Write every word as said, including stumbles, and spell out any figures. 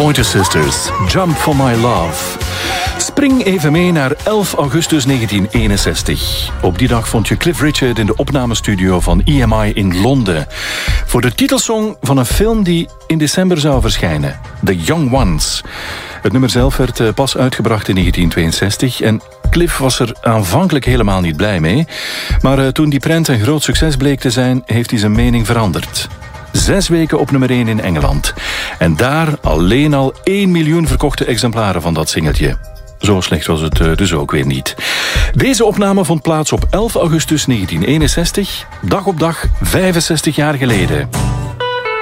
Pointer Sisters, Jump for My Love. Spring even mee naar elf augustus negentien eenenzestig. Op die dag vond je Cliff Richard in de opnamestudio van E M I in Londen. Voor de titelsong van een film die in december zou verschijnen. The Young Ones. Het nummer zelf werd pas uitgebracht in negentien tweeënzestig en Cliff was er aanvankelijk helemaal niet blij mee. Maar toen die prent een groot succes bleek te zijn, heeft hij zijn mening veranderd. Zes weken op nummer één in Engeland. En daar alleen al één miljoen verkochte exemplaren van dat singeltje. Zo slecht was het dus ook weer niet. Deze opname vond plaats op elf augustus negentien eenenzestig, dag op dag vijfenzestig jaar geleden.